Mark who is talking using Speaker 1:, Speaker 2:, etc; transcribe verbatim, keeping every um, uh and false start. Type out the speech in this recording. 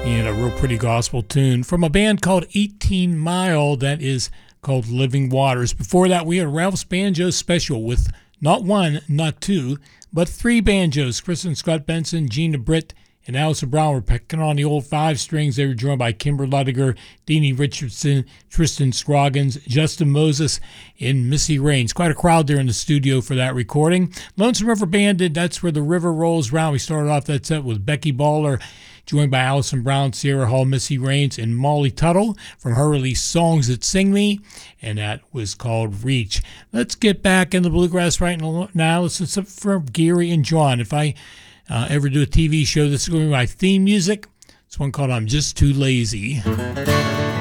Speaker 1: And a real pretty gospel tune from a band called eighteen mile that is called Living Waters. Before that, we had Ralph's Banjo Special with not one, not two, but three banjos. Chris and Scott Benson, Gina Britt, and Allison Brown were picking on the old five strings. They were joined by Kimber Ludiger, Deanie Richardson, Tristan Scroggins, Justin Moses, and Missy Raines. Quite a crowd there in the studio for that recording. Lonesome River Band did That's Where the River Rolls Round. We started off that set with Becky Baller, joined by Allison Brown, Sierra Hall, Missy Raines, and Molly Tuttle from her release Songs That Sing Me, and that was called Reach. Let's get back in the bluegrass right now. Listen to from Gary and John. If I uh, ever do a T V show, this is going to be my theme music. It's one called I'm Just Too Lazy.